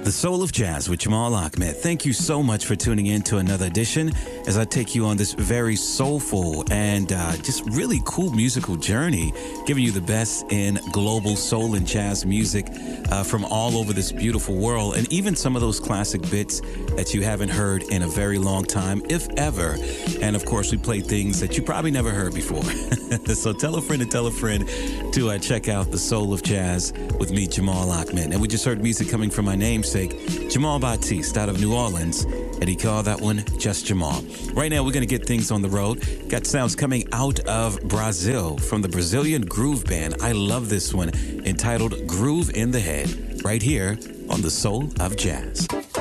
The Soul of Jazz with Jamal Ahmed. Thank you so much for tuning in to another edition as I take you on this very soulful and just really cool musical journey, giving you the best in global soul and jazz music from all over this beautiful world, and even some of those classic bits that you haven't heard in a very long time, if ever. And of course, we play things that you probably never heard before. So tell a friend to check out The Soul of Jazz with me, Jamal Ahmed. And we just heard music coming from my namesake, Jamal Batiste, out of New Orleans, and he called that one Just Jamal. Right now, we're going to get things on the road. Got sounds coming out of Brazil from the Brazilian Groove Band. I love this one, entitled Groove in the Head, right here on The Soul of Jazz.